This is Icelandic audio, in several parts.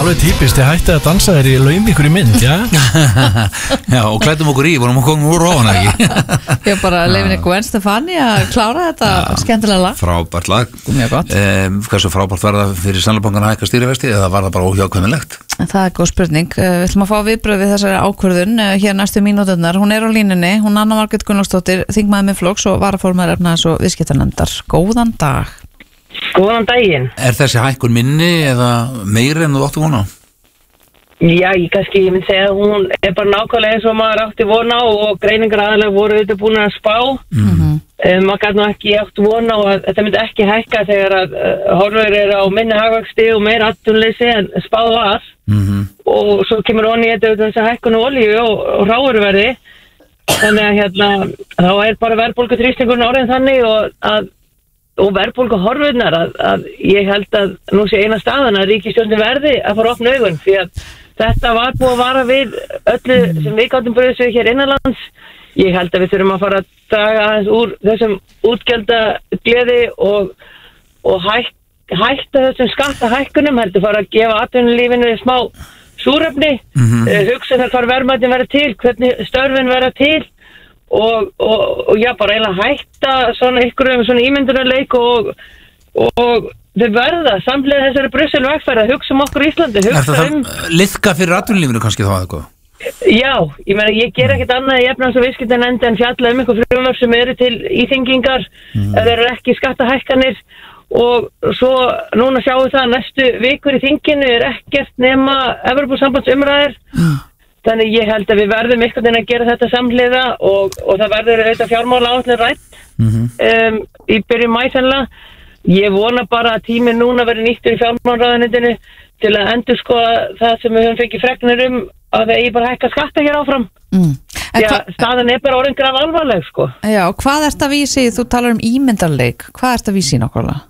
Alveg típist, ég hætti að dansa þér í laum ykkur í mynd, já? Já, og klættum okkur í, vorum að koma úr ofan ekki. Ég bara leifin Gwen Stefani að klára þetta skemmtilega lag. Frábært lag. Mjög gott. Hversu frábært var það fyrir Seðlabankann að hækka stýrivexti eða var það bara óhjákvæmilegt? Það er góð spurning. Við ætlum að fá viðbrögð við þessari ákvörðun hér næstu mínúturnar. Hún er á línunni, hún Anna Margrét Gunnlaugsdóttir, þingmaður Miðflokks og varaformaður efnahags- og viðskiptanefndar. Góðan dag. Góðan daginn. Er þessi hækkun minni eða meiri en þú áttu von á? Já, ég myndi segja að hún er bara nákvæmlega eins og maður átti von á og greiningar aðalega voru auðvitað búin að spá. Maður gæti nú ekki átti von á að þetta myndi ekki hækka þegar að horfur eru á minni hagvexti og meira atvinnuleysi en spáð var. Og svo kemur onni þessi hækkun á olíu og hráuruverði. Þannig að þá er bara verðbólguþrýstingurinn orðinn þannig og verðbólguhorfurnar að ég held að nú sé eina staðan að ríkisstjórnin verði að fara opna augun því að þetta var búið að vara við öllu sem við gátum brugðist við hér innanlands. Ég held að við þurfum að fara að draga aðeins úr þessum útgjaldagleði og hætta þessum skattahækkunum, heldur fara að gefa atvinnulífinu smá súrefni, hugsa hvar verðmætin verða til, hvernig störfin verða til og já, bara eiginlega hætta svona ykkur svona ímyndunarleik og þau verða samlega þessari Brussel vegferð að hugsa okkur í Íslandi, hugsa liðka fyrir atvinnulífinu kannski þá eitthvað? Já, ég ger ekkert annað í efnahags- og viðskiptanefnd en fjalla einhver frumvörp sem eru til íþyngingar ef þeir eru ekki skattahækkanir og svo núna sjáum við það að næstu vikur í þinginu er ekkert nema Evrópusambandsumræður. Þannig ég held að við verðum einhvern veginn að gera þetta samhliða og það verður auðvitað fjármálaáætlun rætt í byrjun maí sennilega. Ég vona bara að tíminn núna verður nýttur í fjármálaráðuneytinu til að endurskoða það sem við höfum fengið fregnir að það eigi bara að hækka skatta hér áfram. Já, staðan er bara orðin graf alvarleg, sko. Já, hvað ert að vísi? Þú talar ímyndarleik. Hvað ert að vísi nákvæmlega?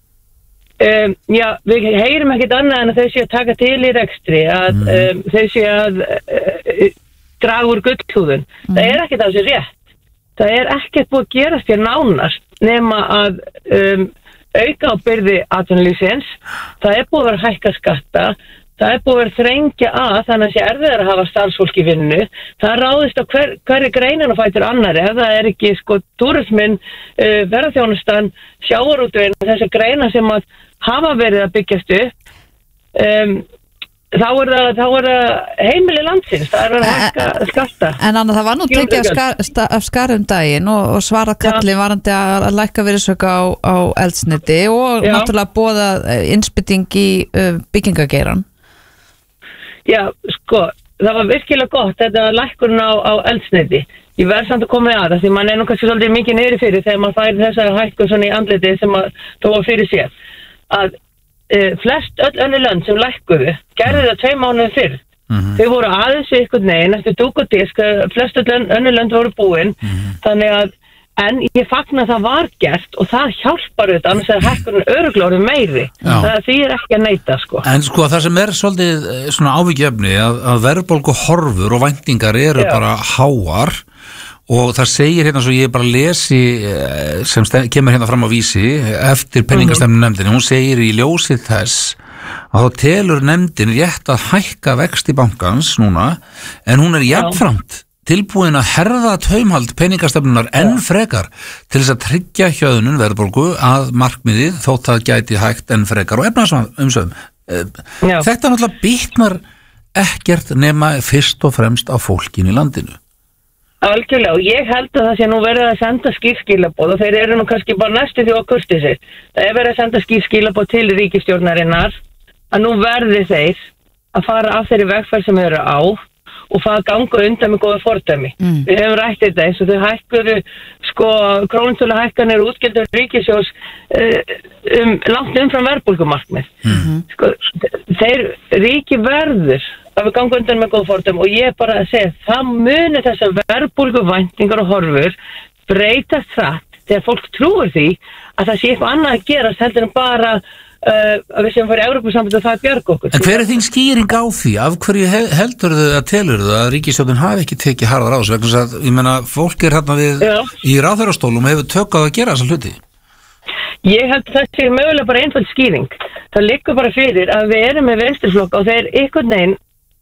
Já, við heyrum ekkert annað en að þau séu að taka til í rekstri, að þau séu að draga úr gullhúðun. Það er ekkert af þessu rétt. Það er ekkert búið að gerast hér nánast nema að auka á byrði atvinnulífsins. Það er búið að vera hækka skatta. Það er búið að vera þrengja þannig að sé erfiðar að hafa starfsfólk í vinnu. Það ráðist á hverri greinin og fætur annari. Ef það er ekki túrisminn, ferðaþjónustan, sjávarútveginn, þessi greina sem að hafa verið að byggjast upp, þá er það heimili landsins, það er að hækka skatta. En Anna, það var nú tekið af skarum daginn og svarað kalli varandi að lækka virðisauka á eldsneyti og náttúrulega boða innspýting í byggingageiran. Já, sko, það var virkilega gott þetta lækkun á eldsneyti. Ég verð samt að koma að það því mann er nú kannski svolítið mikið niðri fyrir þegar maður fær þessa hækkun svona í andliti sem þó var fyrir sér. Að flest öll önnur lönd sem lækkuðu gerði það 2 mánuði fyrr. Þau voru aðeins einhvern veginn eftir dúk og disk, flest öll önnur lönd voru búin, þannig að en ég fagna það var gert og það hjálpar auðvitað, annars er hækkunin örugglega orðið meiri. Það er ekki að neita, sko. En sko, það sem er svolítið svona áhyggjefni að verðbólgu horfur og væntingar eru bara háar og það segir hérna svo ég bara lesi sem kemur hérna fram á Vísi eftir peningastefnunefndinni, hún segir í ljósið þess að þá telur nefndin rétt að hækka vexti bankans núna en hún er jafnframt tilbúin að herða taumhald peningastefnunar enn frekar til þess að tryggja hjöðnun verðbólgu að markmiðið þótt það gæti hægt enn frekar og efnahagsumsöfum. Þetta náttúrulega bitnar ekkert nema fyrst og fremst á fólkinu í landinu. Algjörlega og ég held að það sé nú verið að senda skýrskilaboð og þeir eru nú kannski bara næstu því að kurti sér. Það er verið að senda skýrskilaboð til ríkisstjórnarinnar að nú verði þeir að fara af þeirri vegferð sem þeir eru á og það ganga undan með góða fordæmi. Við hefum rætt þetta eins og þau hækkuðu krónutölu hækkanir útgjalda ríkissjóðs langt umfram verðbólgumarkmið. Þeir ríki verður að við ganga undan með góða fordæmi og ég bara að segja það muni þessar verðbólguvæntingar og horfur breytast hratt þegar fólk trúir því að það sé eitthvað annað að gerast heldur en bara að við sem fyrir Evrópusamband og það bjarga okkur. En hver er þín skýring á því? Af hverju heldur þau að telur þau að ríkisstjórnin hafi ekki tekið harðar á þessu? Vegna þess að, ég meina, fólk er hérna við í ráðherrastólum og hefur tökkað að gera þessa hluti. Ég held að það sé mögulega bara einföld skýring. Það liggur bara fyrir að við erum með venstriflokk og þeir einhvern veginn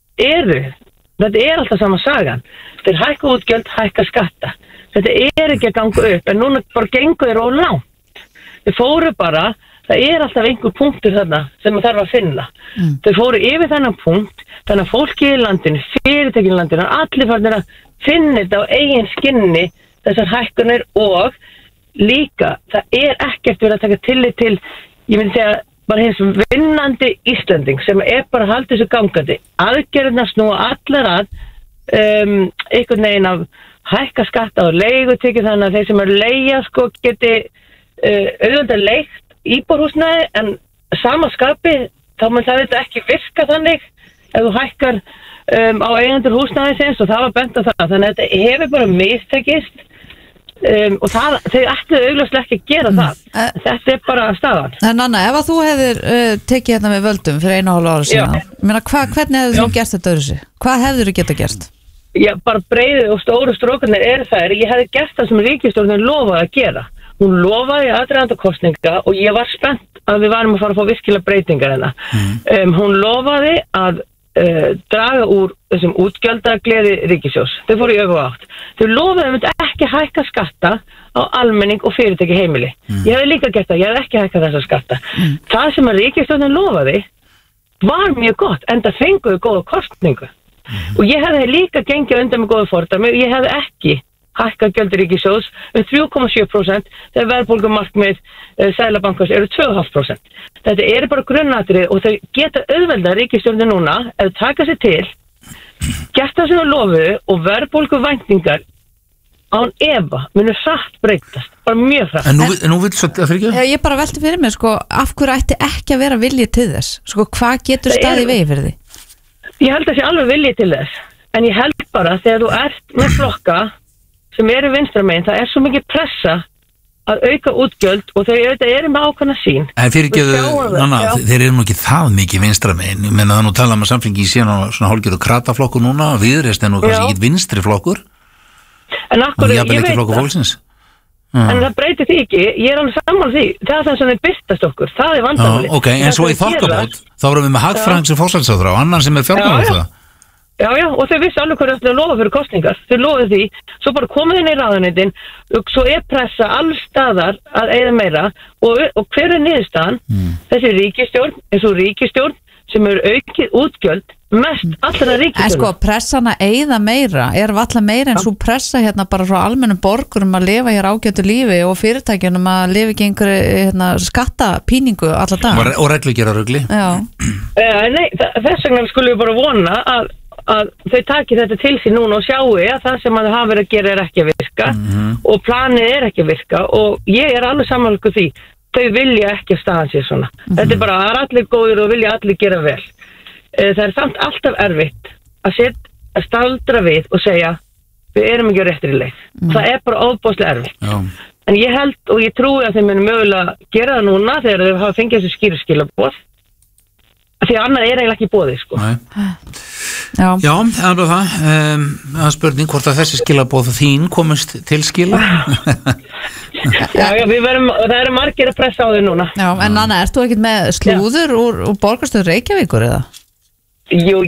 þetta alltaf sama sagan. Þeir hækka útgjöld, hækka skatta. Þetta ekki að ganga upp, en núna bara gengur þeir of langt. Þeir fóru bara, það alltaf einhver punktur þarna sem maður þarf að finna. Þeir fóru yfir þennan punkt, þannig að fólki í landinu, fyrirtækin í landinu, allir farnir að finna þetta á eigin skinni, þessar hækkanir og líka, það ekkert verið að taka tillit til, ég myndi segja, bara hins vinnandi Íslanding sem bara haldið þessu gangandi. Aðgerðirnar snúa allar að einhvern veginn af hækka skatta og leigutekjur þannig að þeir sem eru leigja sko geti auðvitað leigt íbúðarhúsnæði en sama skapi þá mun það ekki virka þannig ef þú hækkar á eigendur húsnæðisins og það var bent á það. Þannig að þetta hefur bara mistekist og þau ætluðu augljóslega ekki að gera það. Þetta bara staðan. En Anna, ef að þú hefðir tekið hérna með völdum fyrir 1,5 ára síðan, hvernig hefur þú gert þetta öðru sig? Hvað hefur þú getað gert? Já, bara breiðu og stóru strókarnir þær. Ég hefði gert það sem ríkisstjórnin lofaði að gera. Hún lofaði aðdraganda kosninga og ég var spennt að við varum að fara að fá virkilega breytingar hérna. Hún lofaði að draga úr þessum útgjaldagleði ríkissjóðs. Þau fóru í öfu átt. Þau lofuðu ekki hækka skatta á almenning og fyrirtæki heimili. Ég hefði líka gert það, ég hefði ekki hækkað þessa skatta. Það sem að ríkisstjórnin lofaði var mjög gott, enda fenguðu góða kostningu. Og ég hefði líka gengið undan með góða fordæmi og ég hefði ekki hækkað gjöld ríkissjóðs 3,7% þegar verðbólgumarkmið Seðlabankans eru 2,5%. Þetta bara grunnatriði og þau geta auðvelda ríkisstjórnin núna ef þau taka sér til, gert það sem þau lofuðu og verðbólguvæntingar án efa munu hratt breytast, bara mjög hratt. En nú vil svo að fyrir ekki? Ég bara velti fyrir mig, sko, af hverju ætti ekki að vera vilji til þess? Sko, hvað getur staðið í vegi fyrir því? Ég held að sé alveg vilji til þess, en ég held bara þegar þú ert með flokka sem vinstramegin, það svo mikið pressa að auka útgjöld og þau auðvitað með ákvæmna sín. En fyrirgeðu, Nanna, þeir nú ekki það mikið vinstramegin. Ég meina það nú tala að Samfylking í síðan á svona hálfgerðu krataflokkur núna, Viðreisn nú kannski ekki vinstri flokkur. En akkur, ég veit það. En það breytir því ekki, ég alveg sammála því. Það það sem birtast okkur, það vandamálið. Ok, en svo í þokkabót, þá erum við með Hagfræðing sem forsætisráðherra og annan sem fjármálaráðherra. Já, og þau vissi alveg hvað þau lofa fyrir kosningar. Þau lofuðu því, svo bara komið inn í ráðuneytin og svo pressa alls staðar að eyða meira og hver niðurstaðan? Þessi ríkisstjórn, eins og ríkisstjórn sem aukið útgjöld mest allra ríkisstjórn. En sko, pressan að eyða meira valla meira en svo pressa hérna bara frá almennum borgurum að lifa hér ágætu lífi og fyrirtækjunum að lifa ekki einhverju skattapíningu alla dag. Og reglugera rugli. Já. Nei, þess vegna skulum við bara vona að þau taki þetta til sín núna og sjáu að það sem það hafa verið að gera ekki að virka og planið ekki að virka og ég alveg sammála því. Þau vilja ekki að staðan sér svona. Þetta bara, það allir góðir og vilja allir gera vel. Það samt alltaf erfitt að staldra við og segja við erum ekki á réttri leið. Það bara ofboðslega erfitt. Já. En ég held og ég trúi að þeim mögulega gera það núna þegar þau hafa fengið þessu skýru skilaboð. Því að annað eiginlega ekki bóðið, sko. Já, það er það. Það er spurning hvort að þessi skilaboð þín komist til skila. Já, það eru margir að pressa á þau núna. Já, en Anna, ert þú ekkert með slúður úr borgarstöð Reykjavíkur eða? Jú,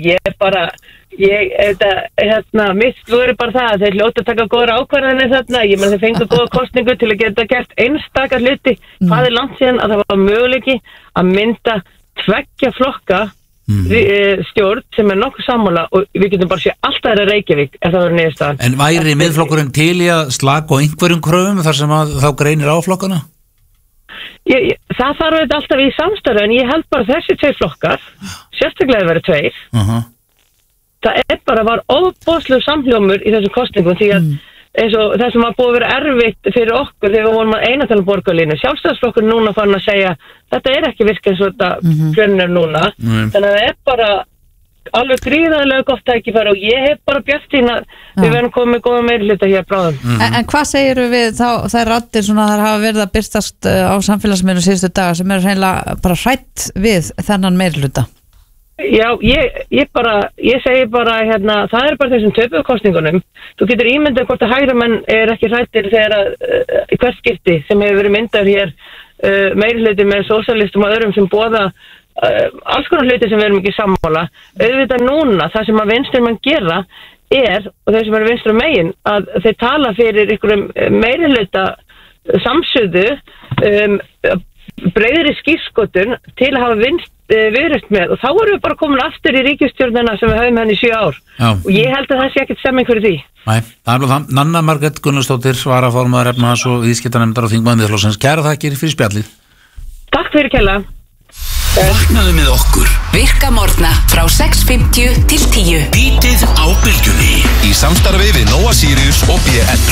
mitt slúður bara það að þeir hljóta að taka góðar ákvarðanir þarna. Ég meina þeir fengu góða kosningu til að geta gert einstakar hluti. Hvað langt síðan að það var möguleiki að mynda 2 flokka stjórn sem nokkuð sammála og við getum bara sé alltaf Reykjavík ef það verður niðurstaðan. En væri miðflokkurinn til í að slaka á einhverjum kröfum þar sem að þá greinir á flokkana? Það þarf þetta alltaf í samstarfi en ég held bara þessi 2 flokkar sérstaklega verið 2 það bara var ofboðslegur samhljómur í þessum kosningum því að eins og það sem var búið að vera erfitt fyrir okkur þegar við vorum að einatala borgarlínu. Sjálfstæðisflokkur núna fann að segja þetta ekki virka eins og þetta grunnar núna. Þannig að það bara alveg gríðarlega gott tækifæri og ég hef bara bjartsýn að við verðum komið með góða meirihluta hér bráðum. En hvað segirðu við þær raddir svona þær hafa verið að birtast á samfélagsmiðlum síðustu daga sem eru hreinlega bara hrætt við þennan meirihluta? Já, ég segi bara það bara þessum töpuðu kosningunum. Þú getur ímyndað hvort að hægri menn ekki hrættir þegar hvert skipti sem hefur verið myndaður hér meirihluti með sósíalistum og öðrum sem boða alls konar hluti sem við erum ekki sammála. Auðvitað núna, það sem að vinstrimenn gera og þeir sem eru vinstra megin, að þeir tala fyrir einhverjum meirihluta samsöðu, breiðri skírskotun til að hafa viðreist með, og þá erum við bara komin aftur í ríkisstjórnina sem við höfum henni í 7 ár. Já. Og ég held að það sé ekkert stemming fyrir því. Nei, það er það. Nanna Margrét Gunnarsdóttir, varaformaður efnahags- og viðskiptanefndar og þingmaður Miðflokksins. Kærar þakkir fyrir spjallið. Takk fyrir kærlega. Vaknaðu með okkur. Virka morgna frá 6:50 til 10. Bítið á bylgjunni í samstarfi við Nóa Sirius og BL.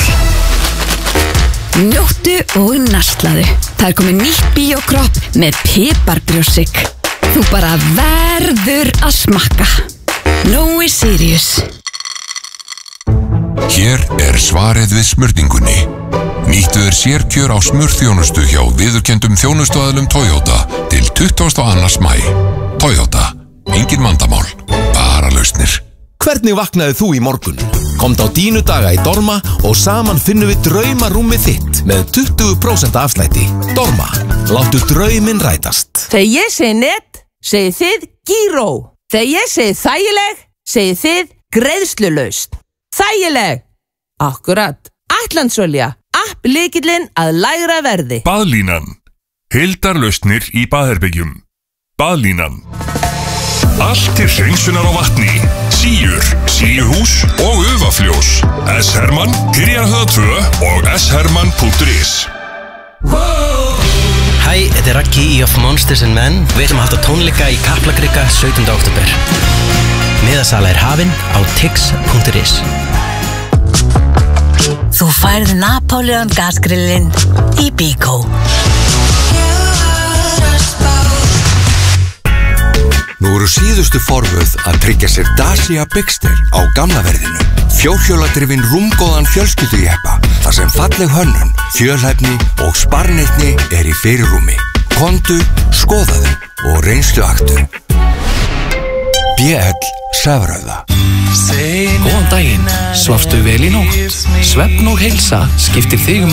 Njóttu og naslaðu. Það er komið nýtt bíókropp með piparbrjósik. Þú bara verður að smakka. Nóa Sirius. Hér er svarið við smurningunni. Nýttu þér sérkjör á smurþjónustu hjá viðurkenndum þjónustuaðilum Toyota til 22. maí. Toyota. Engin vandamál. Bara lausnir. Hvernig vaknaði þú í morgun? Komdu á Dínu daga í Dorma og saman finnum við draumarúmið þitt með 20% afslætti. Dorma. Láttu drauminn rætast. Þegar ég segi net, segið þið Gíró. Þegar ég segi þægileg, segið þið greiðslulaust. Þægileg. Akkurat. Ætlandsolja. App-lykillinn að lægra verði. Baðlínan. Heildarlausnir í baðherbyggjum. Baðlínan. Allt til hreinsunar á vatni. Síur, síuhús og ufafljós. S-Hermann, Hyrjarhöða 2 og sherman.is. Hæ, þetta er Raggi í Of Monsters and Men. Við ætlum að halda tónleika í Kaplakrika 17. október. Miðasala er hafin á tix.is. Þú færð Napoleon gasgrillin í Bíkó. Nú eru síðustu forvöð að tryggja sér Dacia Bigster á gamla verðinu. Fjórhjóladrifin rúmgóðan fjölskyldujeppa þar sem falleg hönnun, fjölhæfni og sparneytni er í fyrirrúmi. Komdu, skoðaðu og reynsluaktu. BL Safrauða. Góðan daginn, svafstu vel í nótt? Svefn og heilsa skiptir þig